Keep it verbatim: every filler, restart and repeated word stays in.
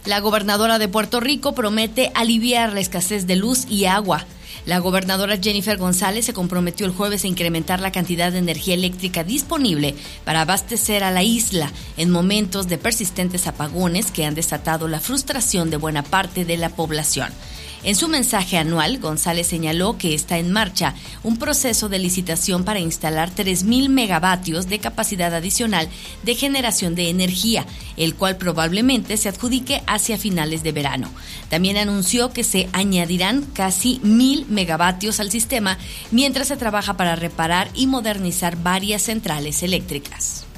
La gobernadora de Puerto Rico promete aliviar la escasez de luz y agua. La gobernadora Jennifer González se comprometió el jueves a incrementar la cantidad de energía eléctrica disponible para abastecer a la isla en momentos de persistentes apagones que han desatado la frustración de buena parte de la población. En su mensaje anual, González señaló que está en marcha un proceso de licitación para instalar tres mil megavatios de capacidad adicional de generación de energía, el cual probablemente se adjudique hacia finales de verano. También anunció que se añadirán casi mil megavatios al sistema mientras se trabaja para reparar y modernizar varias centrales eléctricas.